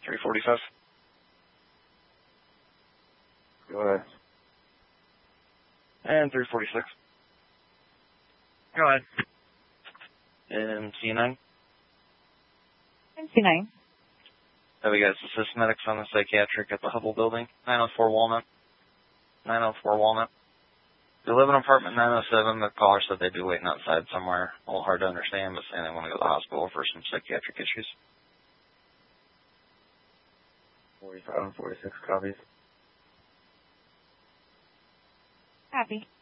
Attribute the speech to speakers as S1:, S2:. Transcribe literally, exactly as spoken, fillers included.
S1: three forty-five.
S2: Go ahead.
S1: And three forty-six.
S3: Go ahead.
S1: And C nine.
S4: And C nine.
S1: Have we got assist medics on the psychiatric at the Hubble building? nine oh four Walnut. nine oh four Walnut. They live in apartment nine oh seven. The caller said they'd be waiting outside somewhere. A little hard to understand, but saying they want to go to the hospital for some psychiatric issues.
S2: forty-five and forty-six copies.
S4: Copy.